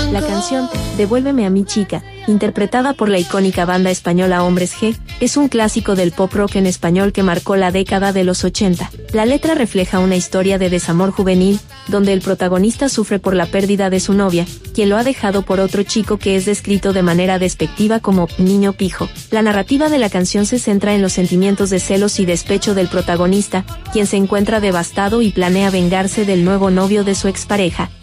La canción, Devuélveme a mi chica, interpretada por la icónica banda española Hombres G, es un clásico del pop rock en español que marcó la década de los 80. La letra refleja una historia de desamor juvenil, donde el protagonista sufre por la pérdida de su novia, quien lo ha dejado por otro chico que es descrito de manera despectiva como niño pijo. La narrativa de la canción se centra en los sentimientos de celos y despecho del protagonista, quien se encuentra devastado y planea vengarse del nuevo novio de su expareja.